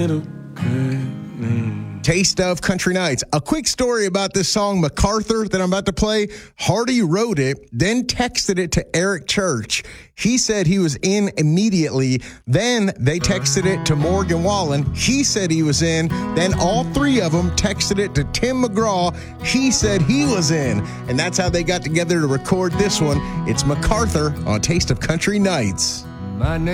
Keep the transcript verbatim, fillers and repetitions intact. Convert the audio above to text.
Taste of Country Nights. A quick story about this song, MacArthur, that I'm about to play. Hardy wrote it, then texted it to Eric Church. He said he was in immediately. Then they texted it to Morgan Wallen. He said he was in. Then all three of them texted it to Tim McGraw. He said he was in. And that's how they got together to record this one. It's MacArthur on Taste of Country Nights. My name